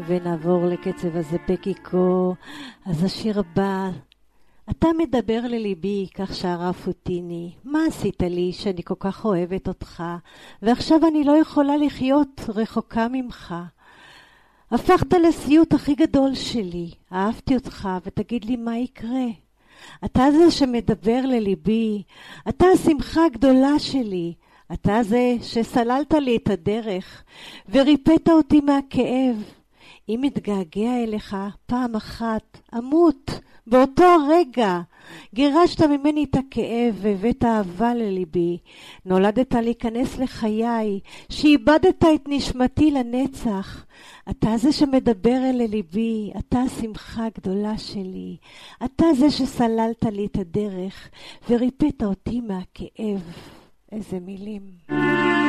ונעבור לקצב הזה פקיקו. אז השיר הבא, אתה מדבר לליבי, כך שרה פוטיני. מה עשית לי שאני כל כך אוהבת אותך, ועכשיו אני לא יכולה לחיות רחוקה ממך. הפכת לסיוט הכי גדול שלי, אהבתי אותך ותגיד לי מה יקרה. אתה זה שמדבר לליבי, אתה השמחה הגדולה שלי, אתה זה שסללת לי את הדרך וריפאת אותי מהכאב. אם אתגעגע אליך פעם אחת, אמות באותו הרגע. גירשת ממני את הכאב והבאת אהבה לליבי. נולדת להיכנס לחיי, שאיבדת את נשמתי לנצח. אתה זה שמדבר אל ליבי, אתה השמחה הגדולה שלי. אתה זה שסללת לי את הדרך וריפאת אותי מהכאב. איזה מילים.